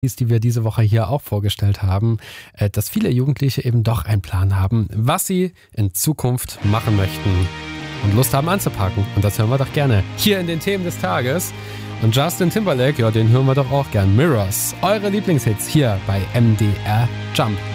die wir diese Woche hier auch vorgestellt haben, dass viele Jugendliche eben doch einen Plan haben, was sie in Zukunft machen möchten und Lust haben anzupacken. Und das hören wir doch gerne hier in den Themen des Tages. Und Justin Timberlake, ja, den hören wir doch auch gern. Mirrors, eure Lieblingshits hier bei MDR Jump.